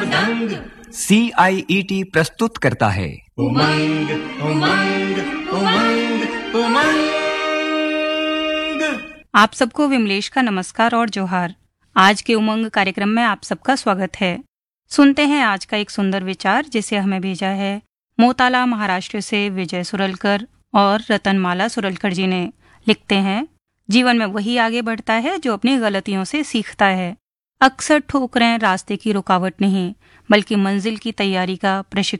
दंग। CIET प्रस्तुत करता है उमंग उमंग उमंग उमंग। आप सबको विमलेश का नमस्कार और जोहार। आज के उमंग कार्यक्रम में आप सबका स्वागत है। सुनते हैं आज का एक सुंदर विचार जिसे हमें भेजा है मोताला महाराष्ट्र से विजय सुरलकर और रतनमाला सुरलकर जी ने। लिखते हैं, जीवन में वही आगे बढ़ता है जो अपनी गलतियों से सीखता है। अक्सर ठोकरें रास्ते की रुकावट नहीं बल्कि मंजिल की तैयारी का प्रशिक्षण